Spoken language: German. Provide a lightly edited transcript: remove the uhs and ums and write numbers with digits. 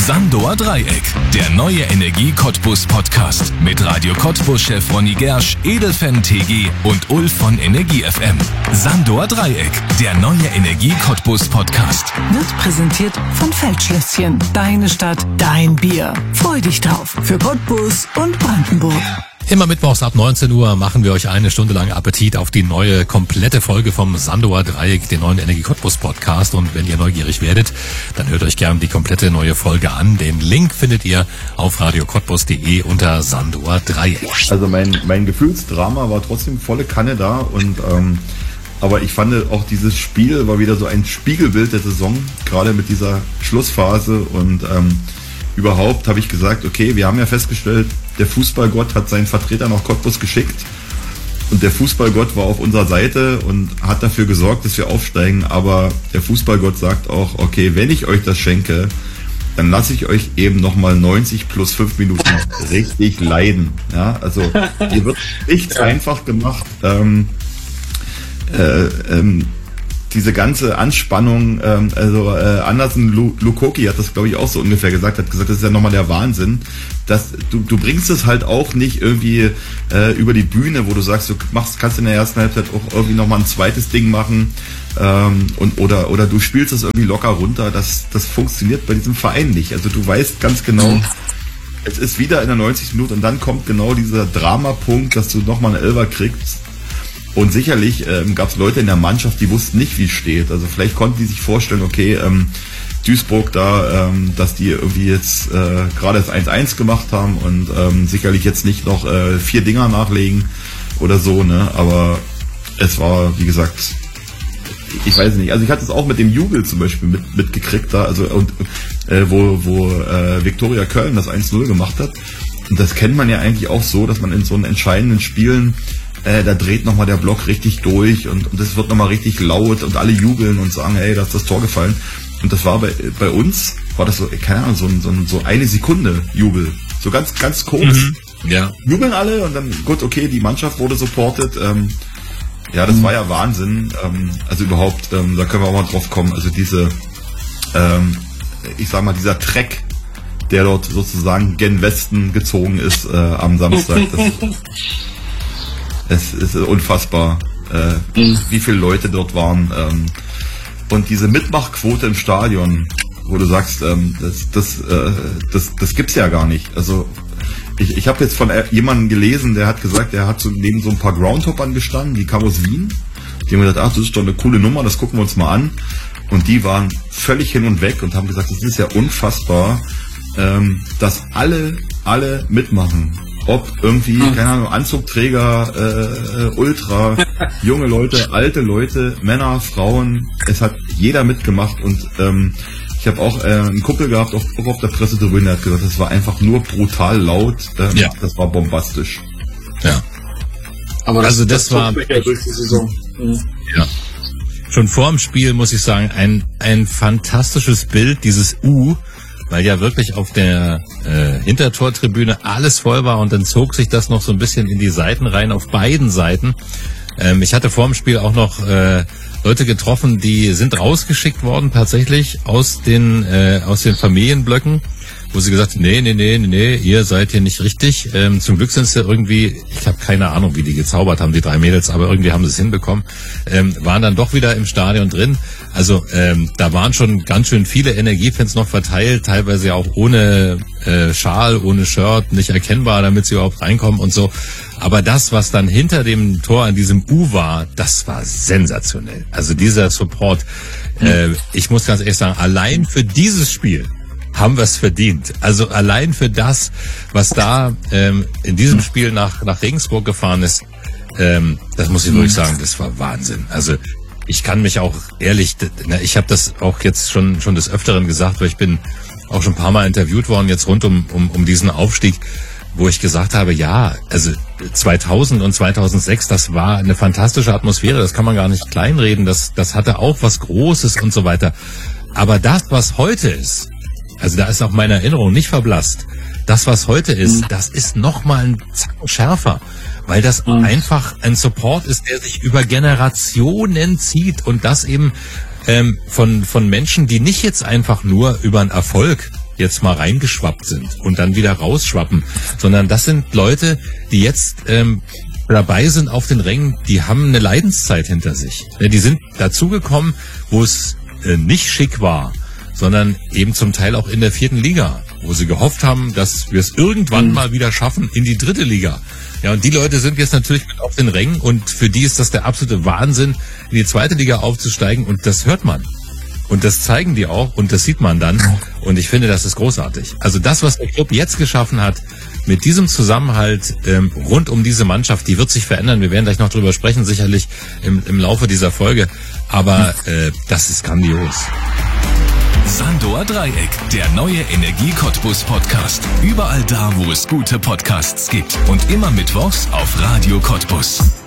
Sandower Dreieck, der neue Energie Cottbus Podcast mit Radio Cottbus-Chef Ronny Gersch, Edelfan TG und Ulf von Energie FM. Sandower Dreieck, der neue Energie Cottbus Podcast. Wird präsentiert von Feldschlösschen. Deine Stadt, dein Bier. Freu dich drauf. Für Cottbus und Brandenburg. Immer mittwochs ab 19 Uhr machen wir euch eine Stunde lang Appetit auf die neue, komplette Folge vom Sandower Dreieck, den neuen Energie Cottbus Podcast. Und wenn ihr neugierig werdet, dann hört euch gern die komplette neue Folge an. Den Link findet ihr auf radiocottbus.de unter Sandower Dreieck. Also mein Gefühlsdrama war trotzdem volle Kanne da und aber ich fand auch dieses Spiel war wieder so ein Spiegelbild der Saison, gerade mit dieser Schlussphase und überhaupt habe ich gesagt, okay, wir haben ja festgestellt, der Fußballgott hat seinen Vertreter nach Cottbus geschickt und der Fußballgott war auf unserer Seite und hat dafür gesorgt, dass wir aufsteigen, aber der Fußballgott sagt auch, okay, wenn ich euch das schenke, dann lasse ich euch eben nochmal 90 plus 5 Minuten richtig leiden. Ja, also hier wird nichts einfach gemacht. Diese ganze Anspannung, Andersen Lukoki hat das, glaube ich, auch so ungefähr gesagt, das ist ja nochmal der Wahnsinn, dass du bringst es halt auch nicht irgendwie über die Bühne, wo du sagst, du kannst in der ersten Halbzeit auch irgendwie nochmal ein zweites Ding machen oder du spielst es irgendwie locker runter, das funktioniert bei diesem Verein nicht. Also du weißt ganz genau, es ist wieder in der 90. Minute und dann kommt genau dieser Dramapunkt, dass du nochmal einen Elfer kriegst. Und sicherlich gab es Leute in der Mannschaft, die wussten nicht, wie es steht. Also vielleicht konnten die sich vorstellen, okay, Duisburg da, dass die irgendwie jetzt gerade das 1-1 gemacht haben und sicherlich jetzt nicht noch 4 Dinger nachlegen oder so, ne? Aber es war, wie gesagt, ich weiß nicht. Also ich hatte es auch mit dem Jubel zum Beispiel mitgekriegt da, also und wo Viktoria Köln das 1-0 gemacht hat. Und das kennt man ja eigentlich auch so, dass man in so einen entscheidenden Spielen da dreht nochmal der Block richtig durch und es wird nochmal richtig laut und alle jubeln und sagen, hey, da ist das Tor gefallen. Und das war bei uns, war das so, keine Ahnung, so eine Sekunde Jubel. So ganz, ganz kurz. Ja. Jubeln alle und dann, gut, okay, die Mannschaft wurde supported. Ja, das war ja Wahnsinn. Also überhaupt, da können wir auch mal drauf kommen. Also diese, ich sag mal, dieser Treck, der dort sozusagen gen Westen gezogen ist am Samstag. Es ist unfassbar, wie viele Leute dort waren. Und diese Mitmachquote im Stadion, wo du sagst, das gibt's ja gar nicht. Also ich habe jetzt von jemandem gelesen, der hat gesagt, er hat so neben so ein paar Groundhoppern gestanden, die kamen aus Wien. Die haben gesagt, ach, das ist doch eine coole Nummer, das gucken wir uns mal an. Und die waren völlig hin und weg und haben gesagt, das ist ja unfassbar, dass alle mitmachen. Ob irgendwie, keine Ahnung, Anzugträger, Ultra, junge Leute, alte Leute, Männer, Frauen, es hat jeder mitgemacht und ich habe auch einen Kumpel gehabt, auch auf der Pressetribüne, der hat gesagt, das war einfach nur brutal laut, das war bombastisch. Ja. Aber also das war durch die Saison. Ja. Schon vor dem Spiel, muss ich sagen, ein fantastisches Bild, dieses U, weil ja wirklich auf der Hintertortribüne alles voll war und dann zog sich das noch so ein bisschen in die Seiten rein, auf beiden Seiten. Ich hatte vor dem Spiel auch noch Leute getroffen, die sind rausgeschickt worden tatsächlich aus den Familienblöcken, wo sie gesagt haben, nee, ihr seid hier nicht richtig. Zum Glück sind sie irgendwie, ich habe keine Ahnung, wie die gezaubert haben, die 3 Mädels, aber irgendwie haben sie es hinbekommen, waren dann doch wieder im Stadion drin. Also da waren schon ganz schön viele Energiefans noch verteilt, teilweise auch ohne Schal, ohne Shirt, nicht erkennbar, damit sie überhaupt reinkommen und so. Aber das, was dann hinter dem Tor an diesem U war, das war sensationell. Also dieser Support, ich muss ganz ehrlich sagen, allein für dieses Spiel haben wir es verdient. Also allein für das, was da in diesem Spiel nach Regensburg gefahren ist, das muss ich wirklich sagen, das war Wahnsinn. Also ich kann mich auch ehrlich, ich habe das auch jetzt schon des Öfteren gesagt, weil ich bin auch schon ein paar Mal interviewt worden, jetzt rund um diesen Aufstieg, wo ich gesagt habe, ja, also 2000 und 2006, das war eine fantastische Atmosphäre, das kann man gar nicht kleinreden, das hatte auch was Großes und so weiter. Aber das, was heute ist, also da ist auch meine Erinnerung nicht verblasst, das, was heute ist, das ist nochmal ein Zacken schärfer, weil das einfach ein Support ist, der sich über Generationen zieht und das eben von Menschen, die nicht jetzt einfach nur über einen Erfolg jetzt mal reingeschwappt sind und dann wieder rausschwappen, sondern das sind Leute, die jetzt dabei sind auf den Rängen, die haben eine Leidenszeit hinter sich. Die sind dazugekommen, wo es nicht schick war, sondern eben zum Teil auch in der 4. Liga, wo sie gehofft haben, dass wir es irgendwann mal wieder schaffen in die 3. Liga. Ja, und die Leute sind jetzt natürlich mit auf den Rängen und für die ist das der absolute Wahnsinn, in die 2. Liga aufzusteigen und das hört man. Und das zeigen die auch und das sieht man dann und ich finde, das ist großartig. Also das, was der Club jetzt geschaffen hat, mit diesem Zusammenhalt rund um diese Mannschaft, die wird sich verändern. Wir werden gleich noch drüber sprechen, sicherlich im Laufe dieser Folge. Aber das ist grandios. Sandor Dreieck, der neue Energie Cottbus Podcast. Überall da, wo es gute Podcasts gibt. Und immer mittwochs auf Radio Cottbus.